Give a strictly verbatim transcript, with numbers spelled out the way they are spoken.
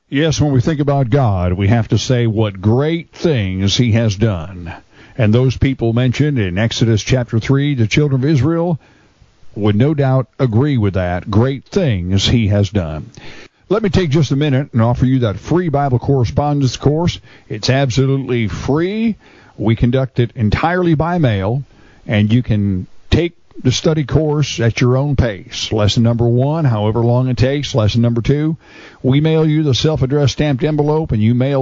Yes, when we think about God, we have to say what great things he has done. And those people mentioned in Exodus chapter three, the children of Israel, would no doubt agree with that. Great things he has done. Let me take just a minute and offer you that free Bible correspondence course. It's absolutely free. We conduct it entirely by mail, and you can take the study course at your own pace. Lesson number one, however long it takes. Lesson number two, we mail you the self-addressed stamped envelope, and you mail